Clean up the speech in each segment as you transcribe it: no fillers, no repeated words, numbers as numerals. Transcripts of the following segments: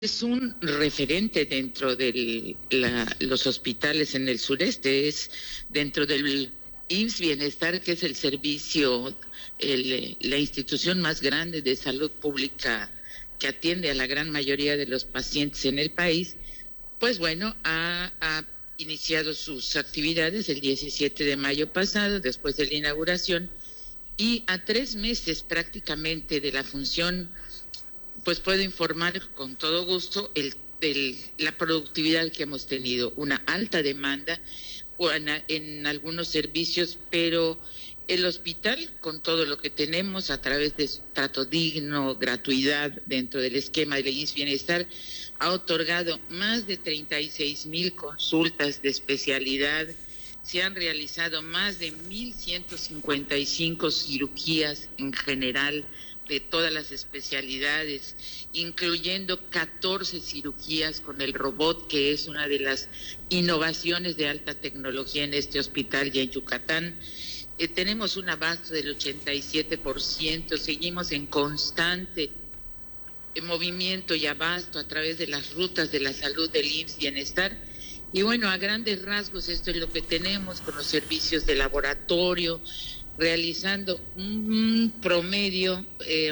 Es un referente dentro de los hospitales en el sureste, es dentro del IMSS Bienestar, que es el servicio, la institución más grande de salud pública que atiende a la gran mayoría de los pacientes en el país. Pues bueno, ha iniciado sus actividades el 17 de mayo pasado, después de la inauguración, y a 3 meses prácticamente de la función, pues puedo informar con todo gusto la productividad que hemos tenido, una alta demanda en algunos servicios, pero el hospital, con todo lo que tenemos a través de trato digno, gratuidad dentro del esquema de IMSS Bienestar, ha otorgado más de 36,000 consultas de especialidad. Se han realizado más de 1,155 cirugías en general de todas las especialidades, incluyendo 14 cirugías con el robot, que es una de las innovaciones de alta tecnología en este hospital y en Yucatán. Tenemos un abasto del 87%, seguimos en constante movimiento y abasto a través de las rutas de la salud del IMSS Bienestar. Y bueno, a grandes rasgos esto es lo que tenemos con los servicios de laboratorio, realizando un promedio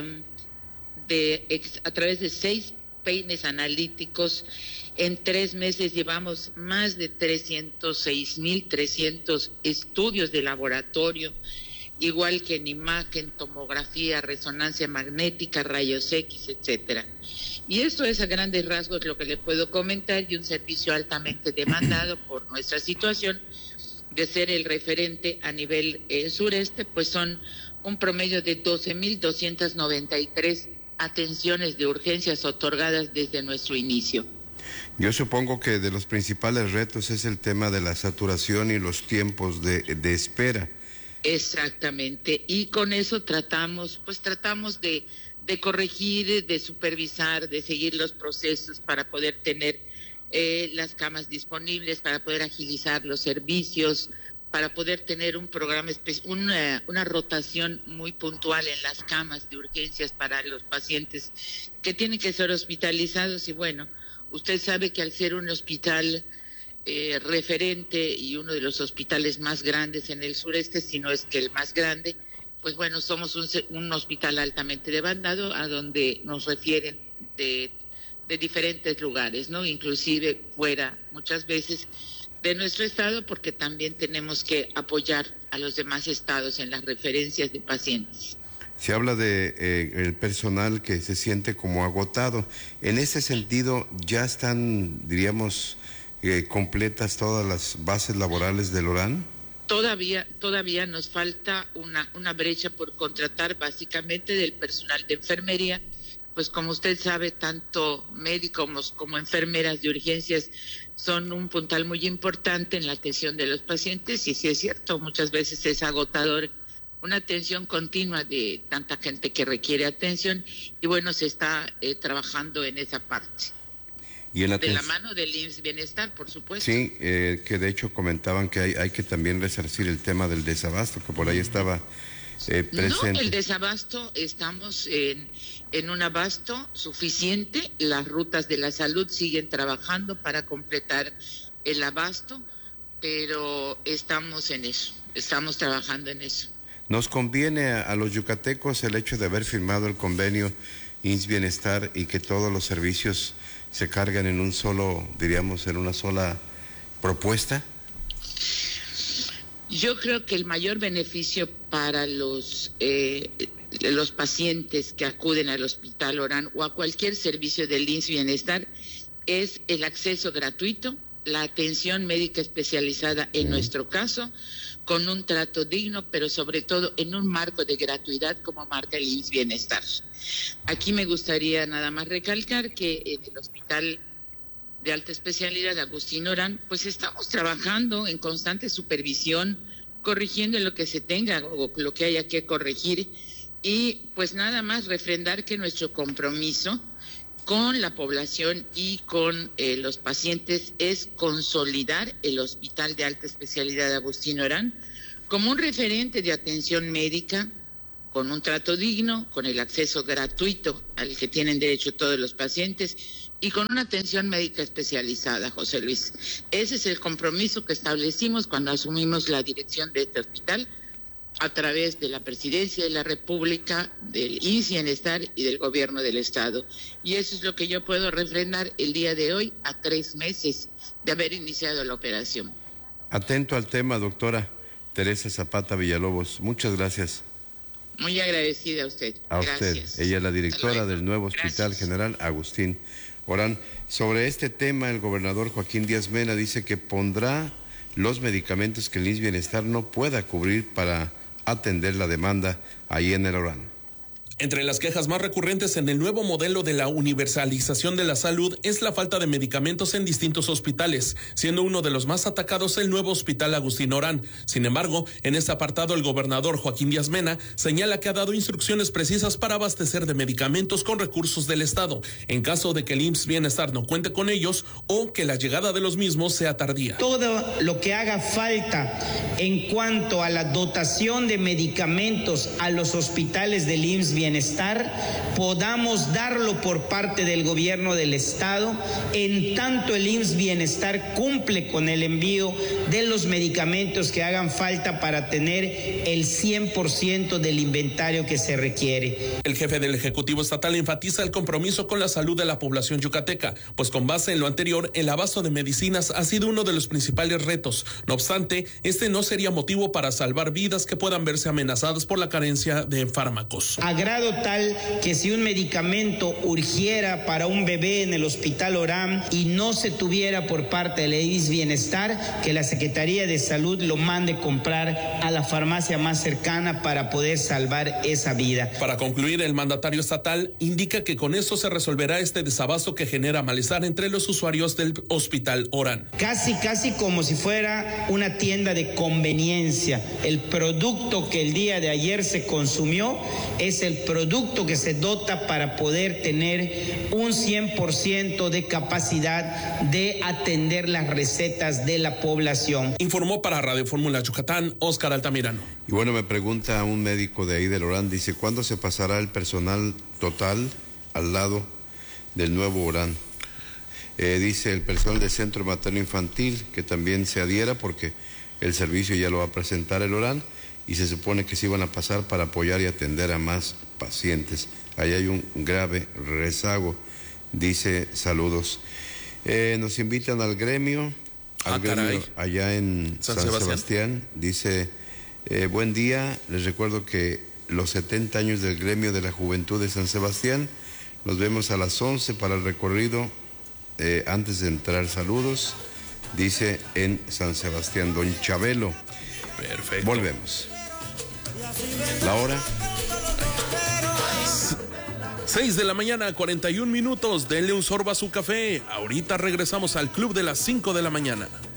a través de 6 peines analíticos. En 3 meses llevamos más de 306,300 estudios de laboratorio, igual que en imagen, tomografía, resonancia magnética, rayos X, etcétera. Y esto es a grandes rasgos lo que le puedo comentar, y un servicio altamente demandado por nuestra situación de ser el referente a nivel sureste, pues son un promedio de 12,293 atenciones de urgencias otorgadas desde nuestro inicio. Yo supongo que de los principales retos es el tema de la saturación y los tiempos de espera. Exactamente, y con eso tratamos de corregir, de supervisar, de seguir los procesos para poder tener las camas disponibles, para poder agilizar los servicios, para poder tener un programa, una rotación muy puntual en las camas de urgencias para los pacientes que tienen que ser hospitalizados. Y bueno, usted sabe que al ser un hospital referente y uno de los hospitales más grandes en el sureste, si no es que el más grande, pues bueno, somos un hospital altamente demandado, a donde nos refieren de diferentes lugares, ¿no? Inclusive fuera muchas veces de nuestro estado, porque también tenemos que apoyar a los demás estados en las referencias de pacientes. Se habla de el personal que se siente como agotado. En ese sentido, ¿ya están, diríamos, completas todas las bases laborales del ORAN? Todavía nos falta una brecha por contratar, básicamente del personal de enfermería. Pues como usted sabe, tanto médicos como enfermeras de urgencias son un puntal muy importante en la atención de los pacientes, y sí es cierto, muchas veces es agotador una atención continua de tanta gente que requiere atención, y bueno, se está trabajando en esa parte. Y en de la mano del IMSS Bienestar, por supuesto. Sí, que de hecho comentaban que hay que también resarcir el tema del desabasto, que por ahí estaba presente. No, el desabasto, estamos en un abasto suficiente. Las rutas de la salud siguen trabajando para completar el abasto, pero estamos en eso, estamos trabajando en eso. Nos conviene a los yucatecos el hecho de haber firmado el convenio IMSS Bienestar y que todos los servicios se cargan en un solo, diríamos, en una sola propuesta. Yo creo que el mayor beneficio para los pacientes que acuden al Hospital ORAN o a cualquier servicio del IMSS Bienestar es el acceso gratuito, la atención médica especializada en nuestro caso, con un trato digno, pero sobre todo en un marco de gratuidad como marca el IMSS Bienestar. Aquí me gustaría nada más recalcar que en el Hospital de Alta Especialidad Agustín Orán, pues estamos trabajando en constante supervisión, corrigiendo lo que se tenga o lo que haya que corregir, y pues nada más refrendar que nuestro compromiso con la población y con los pacientes es consolidar el Hospital de Alta Especialidad Agustín Orán como un referente de atención médica, con un trato digno, con el acceso gratuito al que tienen derecho todos los pacientes, y con una atención médica especializada, José Luis. Ese es el compromiso que establecimos cuando asumimos la dirección de este hospital a través de la Presidencia de la República, del IMSS Bienestar y del Gobierno del Estado. Y eso es lo que yo puedo refrendar el día de hoy, a 3 meses de haber iniciado la operación. Atento al tema, doctora Teresa Zapata Villalobos. Muchas gracias. Muy agradecida a usted. A Gracias. usted. Ella es la directora del nuevo Hospital General Agustín Orán. Sobre este tema, el gobernador Joaquín Díaz Mena dice que pondrá los medicamentos que el IMSS Bienestar no pueda cubrir para atender la demanda ahí en el Orán. Entre las quejas más recurrentes en el nuevo modelo de la universalización de la salud es la falta de medicamentos en distintos hospitales, siendo uno de los más atacados el nuevo Hospital Agustín Orán. Sin embargo, en este apartado el gobernador Joaquín Díaz Mena señala que ha dado instrucciones precisas para abastecer de medicamentos con recursos del Estado, en caso de que el IMSS Bienestar no cuente con ellos o que la llegada de los mismos sea tardía. Todo lo que haga falta en cuanto a la dotación de medicamentos a los hospitales del IMSS Bienestar, podamos darlo por parte del gobierno del Estado, en tanto el IMSS Bienestar cumple con el envío de los medicamentos que hagan falta para tener el 100% del inventario que se requiere. El jefe del Ejecutivo Estatal enfatiza el compromiso con la salud de la población yucateca, pues con base en lo anterior, el abasto de medicinas ha sido uno de los principales retos. No obstante, este no sería motivo para salvar vidas que puedan verse amenazadas por la carencia de fármacos. Tal que si un medicamento urgiera para un bebé en el Hospital Orán y no se tuviera por parte del IMSS Bienestar, que la Secretaría de Salud lo mande comprar a la farmacia más cercana para poder salvar esa vida. Para concluir, el mandatario estatal indica que con eso se resolverá este desabasto que genera malestar entre los usuarios del Hospital Orán. Casi como si fuera una tienda de conveniencia. El producto que el día de ayer se consumió es el producto que se dota para poder tener un 100% de capacidad de atender las recetas de la población. Informó para Radio Fórmula Yucatán, Óscar Altamirano. Y bueno, me pregunta un médico de ahí del Orán, dice, ¿cuándo se pasará el personal total al lado del nuevo Orán? Dice el personal del Centro Materno Infantil que también se adhiera porque el servicio ya lo va a presentar el Orán y se supone que se iban a pasar para apoyar y atender a más pacientes. Ahí hay un grave rezago, dice saludos. Nos invitan al gremio, allá en San Sebastián. Dice, buen día, les recuerdo que los 70 años del gremio de la juventud de San Sebastián, nos vemos a las 11 para el recorrido, antes de entrar, saludos, dice en San Sebastián, don Chabelo. Perfecto. Volvemos. La hora 6 de la mañana, 41 minutos. Denle un sorbo a su café. Ahorita regresamos al Club de las 5 de la mañana.